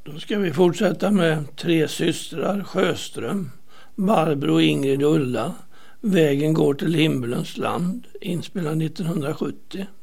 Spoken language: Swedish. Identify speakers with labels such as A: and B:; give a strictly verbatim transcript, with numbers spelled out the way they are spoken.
A: Då ska vi fortsätta med Tre systrar Sjöström, Barbro, Ingrid och Ulla. Vägen går till himmelens land, inspelad nittonhundrasjuttio.